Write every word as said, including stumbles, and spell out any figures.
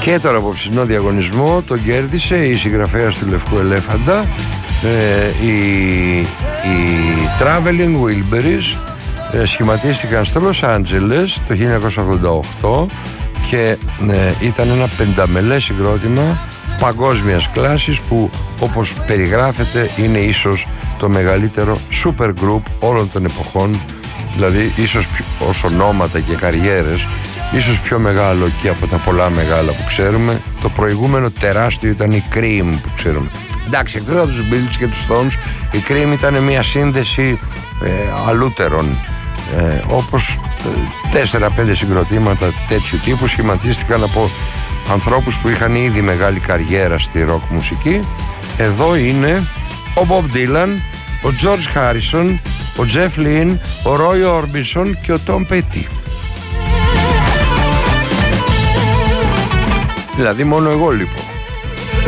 Και τον απόψινό διαγωνισμό τον κέρδισε η συγγραφέας του Λευκού Ελέφαντα, ε, οι, οι Traveling Wilburys. ε, σχηματίστηκαν στο Λος Άντζελες το χίλια εννιακόσια ογδόντα οκτώ και ε, ήταν ένα πενταμελές συγκρότημα παγκόσμιας κλάσης που, όπως περιγράφεται, είναι ίσως το μεγαλύτερο super group όλων των εποχών. Δηλαδή ίσως ως ονόματα και καριέρες, ίσως πιο μεγάλο και από τα πολλά μεγάλα που ξέρουμε. Το προηγούμενο τεράστιο ήταν η Cream που ξέρουμε. Εντάξει, εκτός από τους Beatles και τους Stones, η Cream ήταν μια σύνδεση ε, αλούτερων, ε, όπως τέσσερα πέντε συγκροτήματα τέτοιου τύπου σχηματίστηκαν από ανθρώπους που είχαν ήδη μεγάλη καριέρα στη ροκ μουσική. Εδώ είναι ο Bob Dylan, ο George Harrison, ο Jeff Lynne, ο Roy Orbison και ο Tom Petty. Δηλαδή μόνο εγώ λοιπόν.